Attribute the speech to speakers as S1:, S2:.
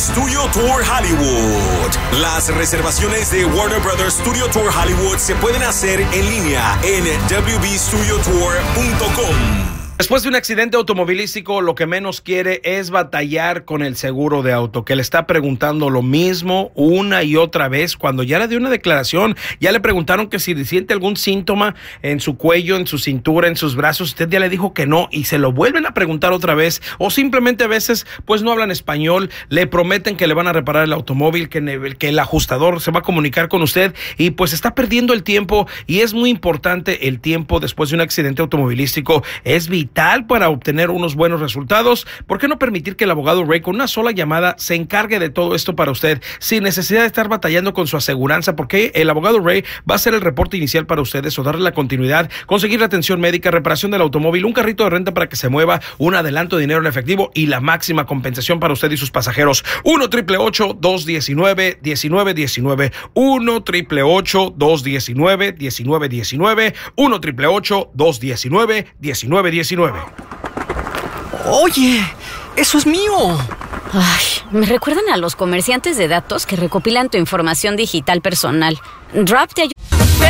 S1: Studio Tour Hollywood. Las reservaciones de Warner Brothers Studio Tour Hollywood se pueden hacer en línea en wbstudiotour.com.
S2: Después de un accidente automovilístico, lo que menos quiere es batallar con el seguro de auto, que le está preguntando lo mismo una y otra vez. Cuando ya le dio una declaración, ya le preguntaron que si siente algún síntoma en su cuello, en su cintura, en sus brazos. Usted ya le dijo que no y se lo vuelven a preguntar otra vez, o simplemente a veces pues no hablan español, le prometen que le van a reparar el automóvil, que el ajustador se va a comunicar con usted y pues está perdiendo el tiempo. Y es muy importante el tiempo después de un accidente automovilístico, es vital para obtener unos buenos resultados. ¿Por qué no permitir que el abogado Ray con una sola llamada se encargue de todo esto para usted sin necesidad de estar batallando con su aseguranza? Porque el abogado Ray va a hacer el reporte inicial para ustedes o darle la continuidad, conseguir la atención médica, reparación del automóvil, un carrito de renta para que se mueva, un adelanto de dinero en efectivo y la máxima compensación para usted y sus pasajeros. 1-888-219-1919 1-888-219-1919 1-888-219-1919.
S3: Oye, eso es mío.
S4: Ay, me recuerdan a los comerciantes de datos que recopilan tu información digital personal. Drop te ayuda.